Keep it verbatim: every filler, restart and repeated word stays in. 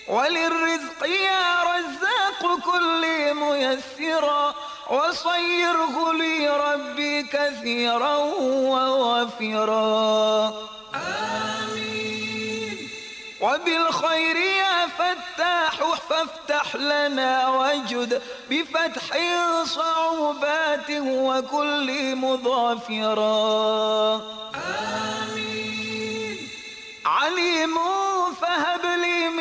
وللرزق يا رزاق كل ميسرا، وصيره لي ربي كثيرا ووافرا. آمين. وبالخير يا فتاح فافتح لنا وجد بفتح صعوبات وكل مظافرا. آمين. عليم فهب